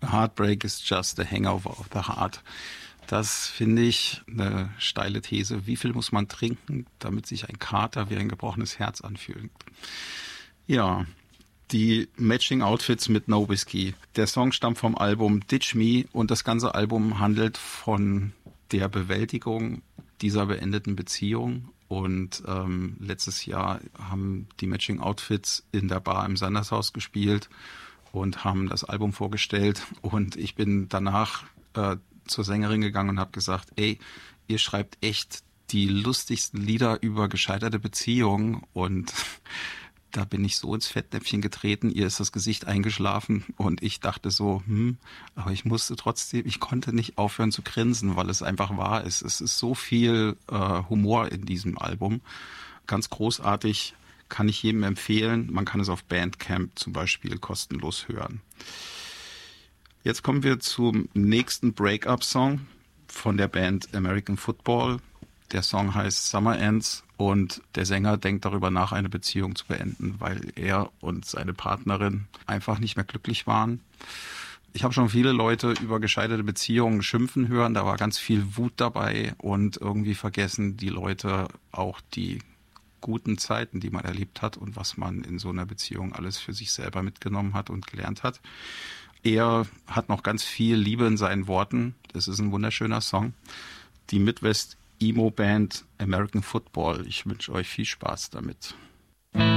Heartbreak is just a hangover of the heart. Das finde ich eine steile These. Wie viel muss man trinken, damit sich ein Kater wie ein gebrochenes Herz anfühlt? Ja, die Matching Outfits mit No Whiskey. Der Song stammt vom Album Ditch Me und das ganze Album handelt von der Bewältigung dieser beendeten Beziehung. Und letztes Jahr haben die Matching Outfits in der Bar im Sandershaus gespielt und haben das Album vorgestellt. Und ich bin danach zur Sängerin gegangen und habe gesagt, ey, ihr schreibt echt die lustigsten Lieder über gescheiterte Beziehungen und da bin ich so ins Fettnäpfchen getreten, ihr ist das Gesicht eingeschlafen und ich dachte so, aber ich konnte nicht aufhören zu grinsen, weil es einfach wahr ist. Es ist so viel Humor in diesem Album. Ganz großartig, kann ich jedem empfehlen. Man kann es auf Bandcamp zum Beispiel kostenlos hören. Jetzt kommen wir zum nächsten Break-up-Song von der Band American Football. Der Song heißt Summer Ends und der Sänger denkt darüber nach, eine Beziehung zu beenden, weil er und seine Partnerin einfach nicht mehr glücklich waren. Ich habe schon viele Leute über gescheiterte Beziehungen schimpfen hören, da war ganz viel Wut dabei und irgendwie vergessen die Leute auch die guten Zeiten, die man erlebt hat und was man in so einer Beziehung alles für sich selber mitgenommen hat und gelernt hat. Er hat noch ganz viel Liebe in seinen Worten. Das ist ein wunderschöner Song. Die Midwest Emo Band American Football. Ich wünsche euch viel Spaß damit.